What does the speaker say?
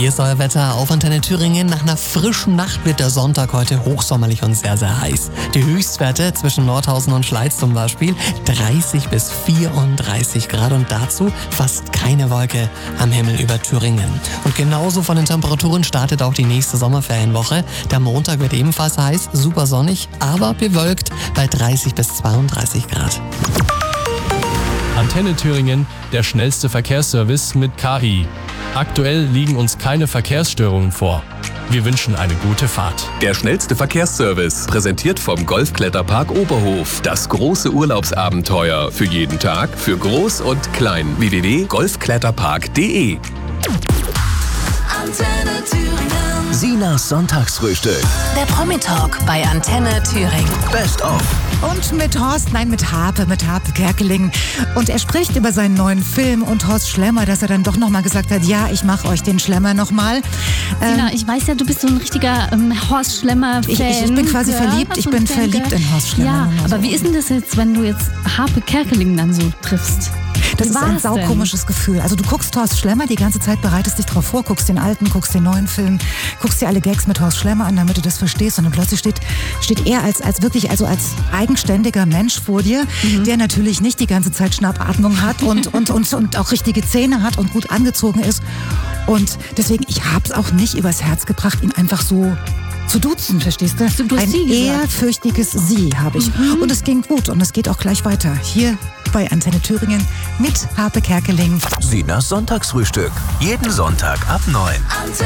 Hier ist euer Wetter auf Antenne Thüringen. Nach einer frischen Nacht wird der Sonntag heute hochsommerlich und sehr, sehr heiß. Die Höchstwerte zwischen Nordhausen und Schleiz zum Beispiel 30 bis 34 Grad und dazu fast keine Wolke am Himmel über Thüringen. Und genauso von den Temperaturen startet auch die nächste Sommerferienwoche. Der Montag wird ebenfalls heiß, super sonnig, aber bewölkt bei 30 bis 32 Grad. Antenne Thüringen, der schnellste Verkehrsservice mit KI. Aktuell liegen uns keine Verkehrsstörungen vor. Wir wünschen eine gute Fahrt. Der schnellste Verkehrsservice, präsentiert vom Golfkletterpark Oberhof. Das große Urlaubsabenteuer für jeden Tag, für Groß und Klein. www.golfkletterpark.de. Antenne Thüringen. Sinas Sonntagsfrühstück. Der Promi-Talk bei Antenne Thüringen. Best of. Und mit Harpe Kerkeling. Und er spricht über seinen neuen Film und Horst Schlemmer, dass er dann doch nochmal gesagt hat, ja, ich mache euch den Schlemmer nochmal. Sina, ich weiß ja, du bist so ein richtiger Horst Schlemmer-Fan. Ich bin quasi verliebt, ich bin verliebt in Horst Schlemmer. Ja, aber wie ist denn das jetzt, wenn du jetzt Harpe Kerkeling dann so triffst? Das ist ein saukomisches Gefühl. Also du guckst Horst Schlemmer die ganze Zeit, bereitest dich drauf vor, guckst den alten, guckst den neuen Film, guckst dir alle Gags mit Horst Schlemmer an, damit du das verstehst. Und dann plötzlich steht er als eigenständiger Mensch vor dir, der natürlich nicht die ganze Zeit Schnappatmung hat und auch richtige Zähne hat und gut angezogen ist. Und deswegen, ich habe es auch nicht übers Herz gebracht, ihn einfach so zu duzen, verstehst du? Ein ehrfürchtiges Sie habe ich. Und es ging gut und es geht auch gleich weiter. Hier bei Antenne Thüringen mit Harpe Kerkeling. Sinas Sonntagsfrühstück. Jeden Sonntag ab 9.